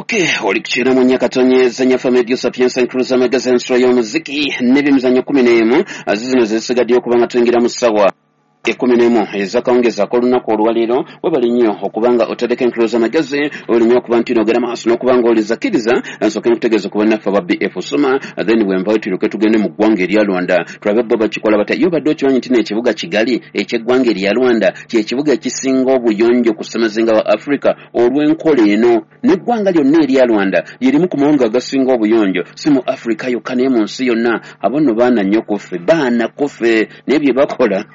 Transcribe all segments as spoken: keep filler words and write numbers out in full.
Okay, olikchira mu nyakatonye zenya Famedio Sapiens and Cruiser Magazine Stroyo muziki nebimizanyo kumi n'emu azizino zesigadde okubanga tuingira mu sawa ekumi n'emu ezakawungeza kolunaku olwaleero webali nnyo okubanga otadeko Cruiser Magazine oli nnyo okuba nti nogera maaso n'okubanga olizakiriza nsooke nkutegeeza okuba naffe aba B F Suma then bwembayo tuloke tugende mu ggwanga erya Rwanda tulabe bo bakikola bata yo badde okimanyi nti n'ekibuga Kigali eky'eggwanga erya Rwanda ky'ekibuga ekisinga obuyonjo ku ssemazinga wa Africa olw'enkola eno n'eggwanga lyonna erya Rwanda lyerimu ku mawanga agasinga obuyonjo si mu Africa yokka naye mu nsi yonna abono baana nnyo kuffe baana kuffe naye bye bakola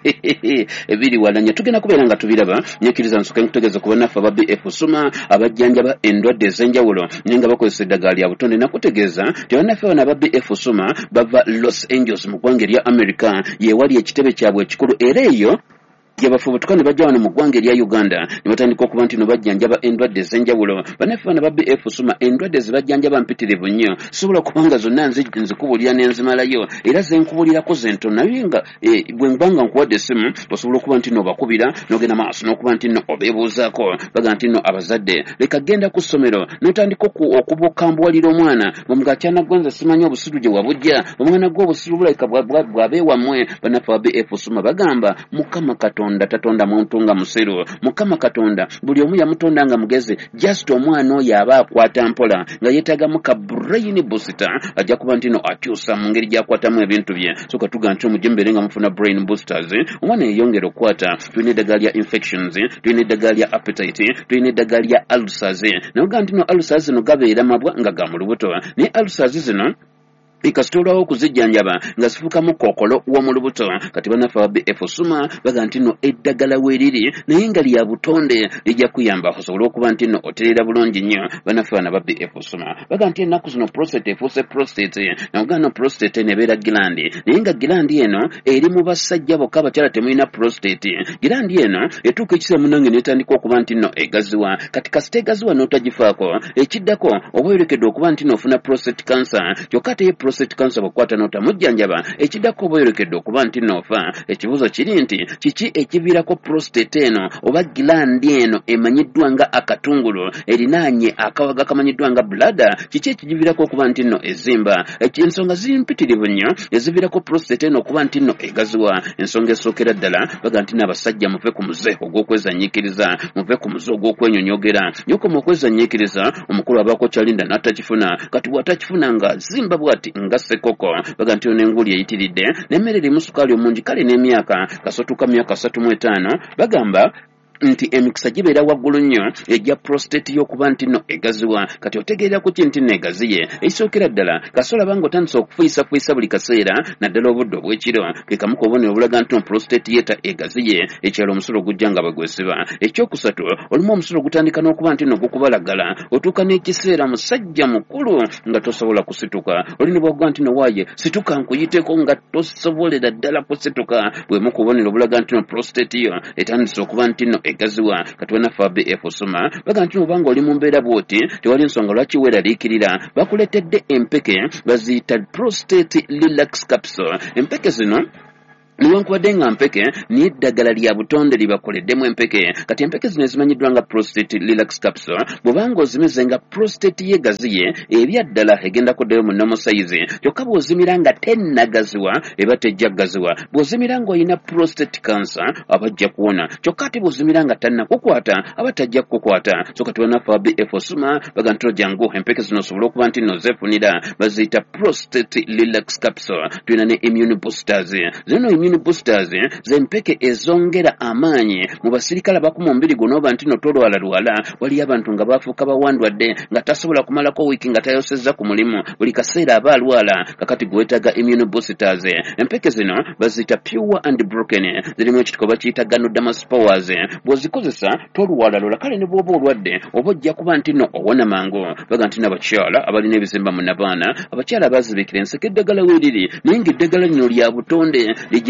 ebiri walanya tugenda kubeera nga tubiraba nyekiriza nsoke nkutegeeza kuba naffe aba B F Suma abajjanjaba endwadde ez'enjawulo naye nga bakozesa eddagala lya butonde nakutegeeza nti bannaffe bano aba B F Suma bava Los Angeles mu ggwanga erya America yeewali ekitebe kyabwe ekikulu era eyo yabafubutuka ne bajja wano mu ggwanga erya Uganda ne batandika okuba nti no bajjanjaba endwadde ez'enjawulo bannaffe bano aba B F Suma endwadde zibajjanjaba mpitirivu nnyo sobola kubanga zonna nzikubulira n'enzimalayo era zenkubulirako zentono naye nga bwe mbanga nkuwadde essimu osobola okuba nti no bakubira n'ogenda maaso n'okuba nti no obeebuuzaako baga nti no abazadde leka genda ku ssomero n'otandika okubukambuwalira omwana bwemuga akyanaggwenza simanyi obusiru gye wabujja omwana gwe obusiru bulabika bw'abeewammwe bannaffe aba B F Suma bagamba Mukama Katonda Katonda tatonda muntu nga musiru Mukama Katonda buli omu yamutonda nga mugezi just omwana oyo aba akwata mpola nga yeetaaga mu ka brain booster ajja kuba nti no akyusa mu ngeri gy'akwatamu ebintu bye so katuga nti omujembere nga mufuna brain boosters omwana yeyongera okukwata tulina eddagala lya infections tulina eddagala lya appetite tulina eddagala lya ulcers nayoga nti no ulcers zino gabeera mabwa nga ga mu lubuto naye ulcers zino ikasitolawo okuzijjanjaba nga sifukamu kookolo w'omu lubuto kati bannaffe aba B F Suma baga nti no eddagala weeriri naye nga lya butonde lijja kuyamba osobola okuba nti no otereera bulungi nnyo bannaffe bano aba B F Suma baga nti ennaku zino prostate efuuse prostate nawoga no prostate nebeera gilandi naye nga gilandi eno eri mu basajja bokka abakyala temulina prostate gilandi eno etuuka ekiseera munange netandika okuba nti no egaziwa kati kasita egaziwa n'otagifaako ekiddako oba oyolekedde okuba nti noofuna prostate cancer kyokka teye prostate cancer bakwata n'otamujjanjaba ekiddako oba oyolekedde okuba nti noofa ekibuuzo kiri nti kiki ekiviirako prostate eno oba gilandi eno emanyiddwa nga akatungulu erinaanye akawaga kamanyiddwa nga bladder kiki ekigiviirako okuba nti nno ezimba ensonga ziri mpitirivu nnyo eziviirako prostate eno okuba nti nno egaziwa ensonga esookera ddala baga nti n'abasajja muve ku muze ogw'okwezanyiikiriza muve ku muze ogw'okwenyonyogera nyokoma okwezanyiikiriza omukulu abaako kyalinda n'atakifuna kati bw'atakifuna nga zimba bw'ati nga sekoko baga nti n'enguli eyitiridde n'emmere erimu sukaali omungi kale n'emyaka kasotuka myaka asatu mu etaano bagamba nti emikisa gibeera waggulu nnyo ejja prostate y'okuba nti nno egaziwa kati otegeera ku ki nti nno egaziye ekisookera ddala kasola banga otandisa okufuyisafuisa buli kaseera naddala obudde obw'ekiro ke kamu ku bubonero obulaga nti no prostate yeeta egaziye ekyalo omusolo ogujja nga bagwesiba ekyokusatu olumu omusolo ogutandika n'okuba nti nno gukubalagala otuuka n'ekiseera musajja mukulu nga tosobola kusituka olini bwakuga nti no waaye situka nkuyiteko nga tosobolera ddala kusituka bwemu ku bubonero obulaga nti no prostate yo etandisa okuba nti nno egaziwa kati bannaffe aba B F Suma baga nti obanga oli mu mbeera bw'oti tewali nsonga lwaki weeraliikirira bakuleetedde empeke baziyita prostate relax capsule empeke zino niwankubadde nga mpeke niye eddagala lya butonde libakoleddemu empeke kati empeke zino ezimanyiddwa nga prostate relax capsule bw'obanga ozimize nga prostate yegaziye ebya ddala egenda kuddayo mu normal size kyokka bw'ozimira nga tennagaziwa eba tejja gaziwa bw'ozimira nga olina prostate cancer abajja kuwona kyokka ate bw'ozimira nga tannakukwata aba tajja kukukwata so kati bannaffe aba B F Suma baga nti jangu empeke zino osobole okuba nti nno zeefunira baziyita prostate relax capsule tulina ne immune boosters zino immune boosters zempeke ezongera amaanyi mu basirikale abakuma omubiri guno oba nti no tolwala lwala waliyo abantu nga bafuuka bawandwadde nga tasobola kumalako wiiki nga tayosezza ku mulimu buli kaseera aba alwala kakati gwetaaga immune boosters empeke zino baziyita pure and broken zirimu ekituko bakiyita ganodermal powers bw'ozikozesa tolwala lwala kale ne bw'oba olwadde oba ojja kuba nti no owona mangu baga nti n'abakyala abalina ebizimba mu nabaana abakyala abazibikira enseko eddagala weeriri naye nga eddagala lino lya butonde lijja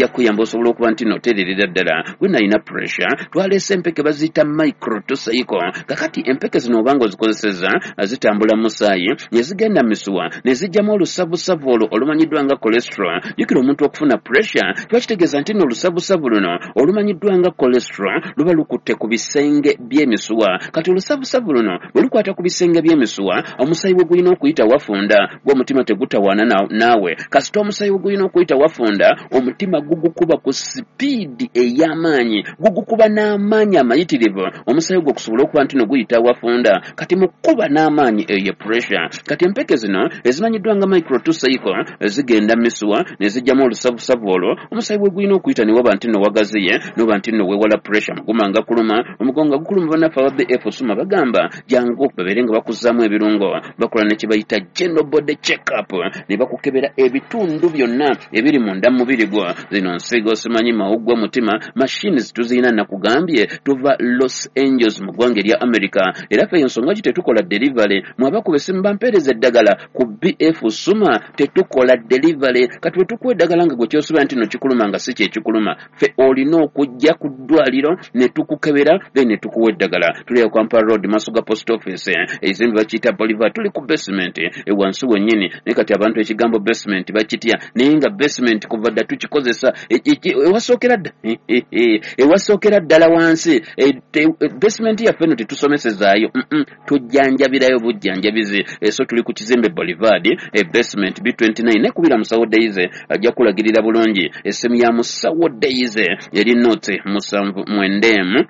kuyamba osobola okuba nti notererera ddala gwe nalina pressure twaleese empeke baziyita microtocycle kakati empeke zino obanga ozikozeseza zitambula musaayi ne zigenda misuwa ne zijjamu olusabusavu olwo olumanyiddwa nga cholesterol jjukira omuntu okufuna pressure twakitegeeza nti no olusabusavu luno olumanyiddwa nga cholesterol luba lukutte ku bisenge by'emisuwa kati olusabusavu luno bwe lukwata ku bisenge by'emisuwa omusaayi bwe gulina okuyita wafunda gw'omutima tegutawaana naawe kasita omusaayi bwe gulina okuyita wafunda omutima gugukuba ku sipiidi ey'amaanyi gugukuba n'amaanyi amayitirivu omusaayi gwe okusobola okuba nti no guyita wafunda kati mu kkuba n'amaanyi eyo pressure kati empeke zino ezimanyiddwa nga microtocycle zigenda misuwa ne zijjamu olusabusavu olwo omusaayi bwe gulina okuyita ne waba nti no wagaziye noba nti no weewala pressure muguma nga kuluma omugongo gukuluma bannaffe aba B F Suma bagamba jangu babeere nga bakuzaamu ebirungo bakola ne kye bayita general body check up ne bakukebera ebitundu byonna ebiri munda mubiri gwo zino nsigo simanyi mawuggwa mutima machines tuzirina nakugambye tuva Los Angeles mu ggwanga erya America era ffe ensonga ki tetukola delivery mwabakube esimu bampeereza eddagala ku B F Suma tetukola delivery kati bwe tukuwa eddagala nga gwe kyosobola nti no kikuluma nga si kyekikuluma ffe olina okujja ku ddwaliro ne tukukebera then ne tukuwa eddagala tuli ku Kampala Road Masuga Post Office ekizimbe bakiyita Bolivar tuli ku basement ewansi wennyini naye kati abantu ekigambo basement bakitya naye nga basement kuva dda tukikozesa ewasookera dda ewasookera ddala wansi basement yaffe no tetusomesezaayo tujjanjabirayo bujjanjabizi so tuli ku kizimbe Boulevard basement B twenty-nine nekubira musawo dayize ajja kulagirira bulungi essemu ya musawo dayize yali noti musanvu mwendemu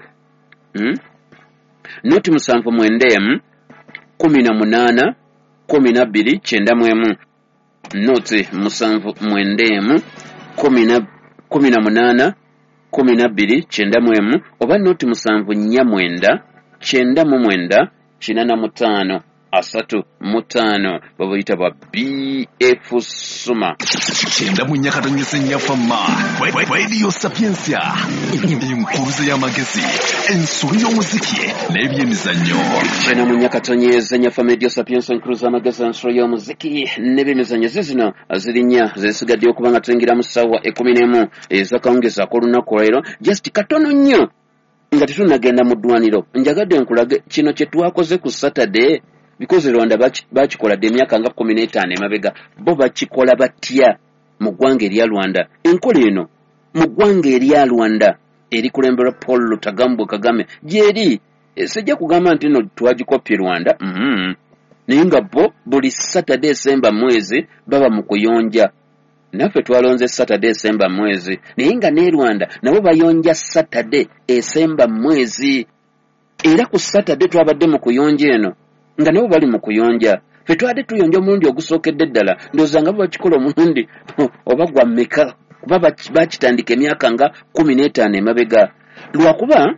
noti musanvu mwendemu kumi na munaana kumi na bbiri kyenda mu emu noti musanvu mwendemu kumi na kumi na munaana kumi na bbiri kyenda mu emu oba noti musanvu nnya mwenda kyenda mu mwenda kina na mutaano asatu mutaano babuyita ba B F Suma kyenda mu nnya katonyesa nnyafama Radio Sapiensia enkuruze y'amagezi ensolo y'omuziki n'ebyemizannyo kyenda mu nnya katonyesa nnyafama Radio Sapiensia enkuruze y'amagezi ensolo y'omuziki n'ebyemizannyo zizino zirinya zesigadde okuba nga tulingira mu ssaawa ekumi n'emu ez'akawungeza ak'olunaku olwaleero just katono nnyo nga tetunagenda mu ddwaniro njagadde nkulage kino kye twakoze ku Saturday because Rwanda bakikola de myaka nga kumi n'etaano emabega bo bakikola batya mu ggwanga erya Rwanda enkola eno mu ggwanga erya Rwanda eri kulembera Paul Lutagambwe Kagame gyeri sijja kugamba nti no twagikopye Rwanda mm naye nga bo buli Saturday December mwezi baba mu kuyonja naffe twalonze Saturday December mwezi naye nga ne Rwanda nabo bayonja Saturday December mwezi era ku Saturday twabadde mu kuyonja eno nga nabo bali mu kuyonja ffe twadde tuyonja omulundi ogusookedde ddala ndowooza nga bakikola omulundi oba gwa mmeka kuba bakitandika emyaka nga kumi n'etaano emabega lwakuba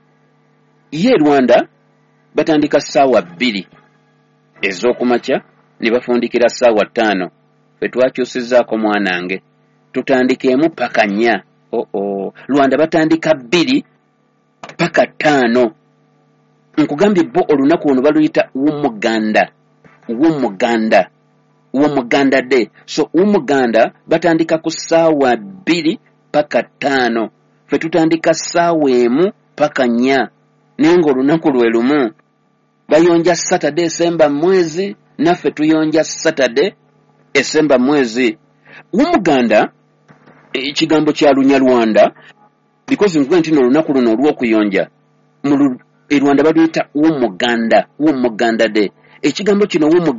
ye Rwanda batandika ssaawa bbiri ez'okumakya ne bafundikira ssaawa ttaano ffe twakyusizaako mwanange tutandikeemu paka nnya o o Rwanda batandika bbiri paka ttaano nkugambye bo olunaku ono baluyita w'omuganda w'omuganda w'omuganda de so w'omuganda batandika ku ssaawa bbiri paka ttaano ffe tutandika ssaawa emu paka nnya naye ng'olunaku lwe lumu bayonja Saturday December mwezi naffe tuyonja Saturday December mwezi w'omuganda ekigambo kya Lunyarwanda because nkugambye nti olunaku luno olw'okuyonja mu e Rwanda baluyita w'omuganda w'omuganda de ekigambo kino w'omuganda